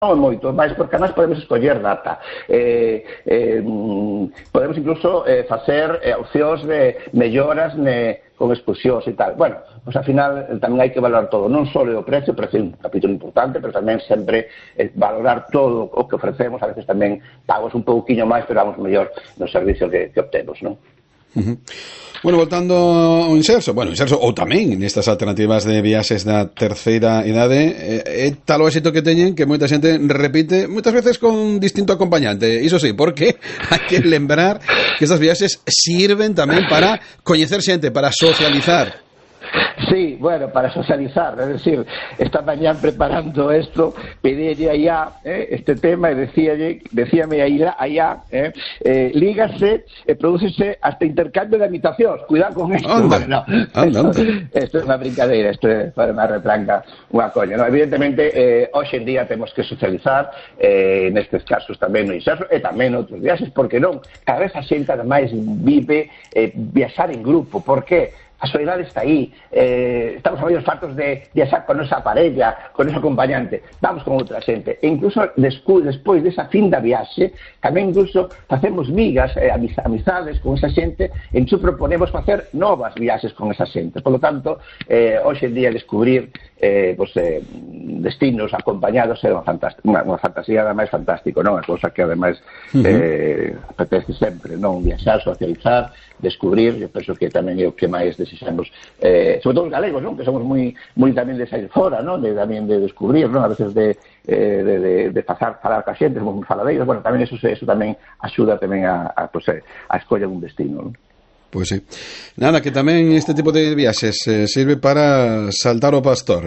non é moito, máis porque además podemos escoller data, podemos incluso facer opcións de melloras con expulsións e tal. Bueno, pois ao final tamén hai que valorar todo, non só o precio é un capítulo importante, pero tamén sempre valorar todo o que ofrecemos, a veces tamén pagos un pouquiño máis, pero vamos mellor no servicio que obtemos, non? Bueno, voltando ao Inserso, ou tamén nestas alternativas de viaxes da terceira idade, tal o éxito que teñen que moita xente repite, moitas veces con distinto acompañante, iso sí, porque hai que lembrar que estas viaxes sirven tamén para coñecer xente, para socializar. Sí, bueno, para socializar, es decir, esta mañán preparando esto, pedílle allá este tema e decíame allá, lígase e prodúcese hasta intercambio de habitacións, cuidado con esto. Bueno, esto é unha brincadeira, isto é para unha retranca, unha coña, ¿no? Evidentemente, hoxe en día temos que socializar, nestes casos tamén no Inserso e tamén noutros viaxes, porque non, cada vez a xente ademais vive viaxar en grupo, por que? A soidade está aí, estamos a medio fartos de viaxar con nosa parella, con noso acompañante, vamos con outra xente, e incluso despois desa fin da viaxe, tamén incluso facemos migas, amizades con esa xente, e nos proponemos facer novas viaxes con esa xente. Por lo tanto, hoxe en día descubrir destinos acompañados é unha fantasía ademais fantástico, non? A cousa que ademais apetece sempre, non? Viaxar, socializar, descubrir, eu penso que tamén é o que máis desexamos, sobre todo os galegos, non? Que somos moi tamén de sair fora, non? Tamén de descubrir, non? A veces de falar ca xente, somos moi faladeiros, bueno, tamén eso tamén axuda tamén a escoller un destino, non? Pois sí. Nada, que tamén este tipo de viaxes sirve para saltar o pastor,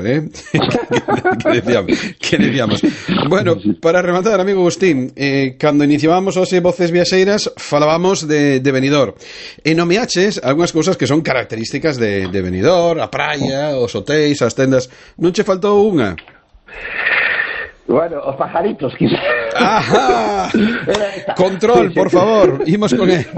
que decíamos. Bueno, para rematar, amigo Agustín, cando iniciábamos hoxe Voces Viaxeiras falábamos de Benidorm, e nomeaches algunhas cousas que son características de Benidorm, a praia, os hotéis, as tendas. Non che faltou unha? Bueno, os pajaritos, quizás. ¡Ajá! Control, por favor. Imos con el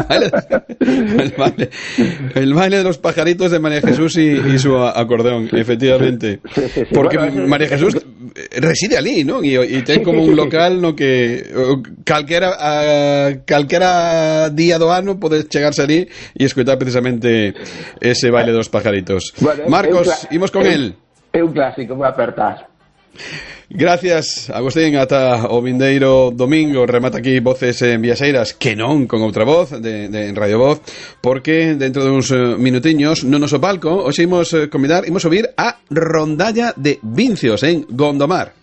baile de los pajaritos de María Jesús y su acordeón, efectivamente. Sí. Porque bueno, María Jesús reside ali, ¿no? Y ten como un local no que calquera día do ano podes chegarse ali e escoitar precisamente ese baile dos pajaritos. Bueno, Marcos, imos con él. É un clásico, vou apertar. Gracias, Agustín, ata o vindeiro domingo. Remata aquí Voces Viaxeiras, que non con outra voz de Radio Voz, porque dentro de uns minutiños no noso palco hoxe imos subir a Rondalla de Vincios en Gondomar.